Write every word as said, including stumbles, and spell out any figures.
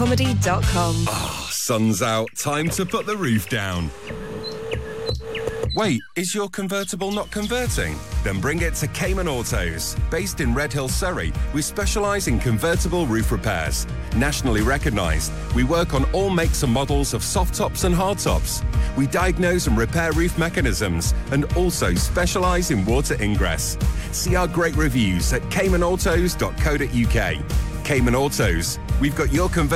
comedy dot com. Ah, sun's out. Time to put the roof down. Wait, is your convertible not converting? Then bring it to Cayman Autos. Based in Red Hill, Surrey, we specialise in convertible roof repairs. Nationally recognised, we work on all makes and models of soft tops and hard tops. We diagnose and repair roof mechanisms and also specialise in water ingress. See our great reviews at cayman autos dot co dot uk. Cayman Autos, we've got your convertible